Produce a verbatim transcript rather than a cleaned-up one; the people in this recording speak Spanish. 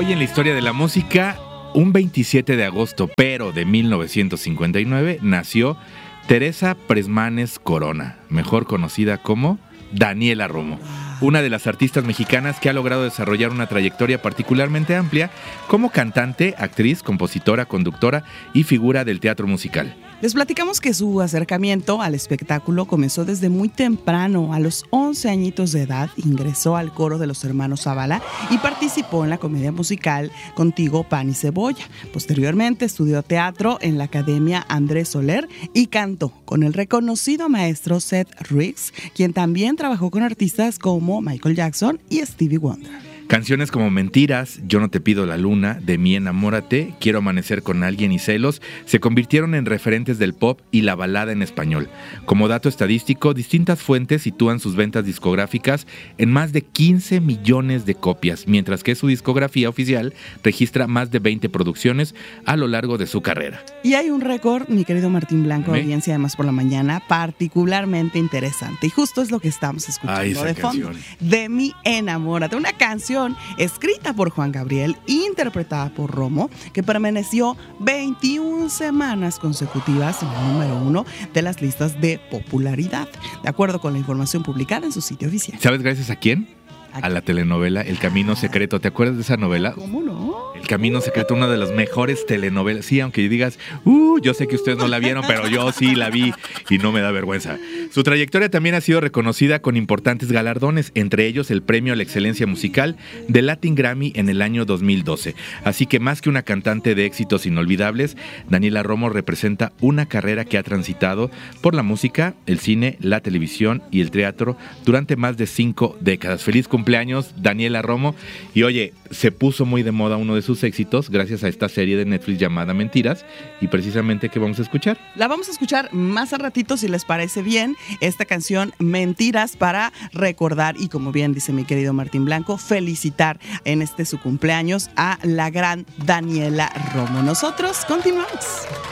Hoy en la historia de la música, un veintisiete de agosto, pero de mil novecientos cincuenta y nueve, nació Teresa Presmanes Corona, mejor conocida como Daniela Romo, una de las artistas mexicanas que ha logrado desarrollar una trayectoria particularmente amplia como cantante, actriz, compositora, conductora y figura del teatro musical. Les platicamos que su acercamiento al espectáculo comenzó desde muy temprano. A los once añitos de edad ingresó al coro de los hermanos Zavala y participó en la comedia musical Contigo, Pan y Cebolla. Posteriormente estudió teatro en la Academia Andrés Soler y cantó con el reconocido maestro Seth Riggs, quien también trabajó con artistas como Michael Jackson y Stevie Wonder. Canciones como Mentiras, Yo no te pido la luna, De mí enamórate, Quiero amanecer con alguien y Celos se convirtieron en referentes del pop y la balada en español. Como dato estadístico, distintas fuentes sitúan sus ventas discográficas en más de quince millones de copias, mientras que su discografía oficial registra más de veinte producciones a lo largo de su carrera. Y hay un récord, mi querido Martín Blanco, ¿Me? audiencia además por la mañana, particularmente interesante. Y justo es lo que estamos escuchando Ay, esa de fondo. canción. De mí enamórate, una canción escrita por Juan Gabriel, interpretada por Romo, que permaneció veintiuna semanas consecutivas en el número uno de las listas de popularidad, de acuerdo con la información publicada en su sitio oficial. ¿Sabes gracias a quién? A la telenovela El Camino Secreto. ¿Te acuerdas de esa novela? ¿Cómo no? El Camino Secreto, una de las mejores telenovelas. Sí, aunque digas, uh, yo sé que ustedes no la vieron, pero yo sí la vi y no me da vergüenza. Su trayectoria también ha sido reconocida con importantes galardones, entre ellos el Premio a la Excelencia Musical del Latin Grammy en el año dos mil doce. Así que más que una cantante de éxitos inolvidables, Daniela Romo representa una carrera que ha transitado por la música, el cine, la televisión y el teatro durante más de cinco décadas. Feliz cumpleaños, Daniela Romo. Y oye, se puso muy de moda uno de sus éxitos gracias a esta serie de Netflix llamada Mentiras, y precisamente ¿qué vamos a escuchar? La vamos a escuchar más a ratito, si les parece bien, esta canción Mentiras, para recordar y, como bien dice mi querido Martín Blanco, felicitar en este su cumpleaños a la gran Daniela Romo. Nosotros continuamos.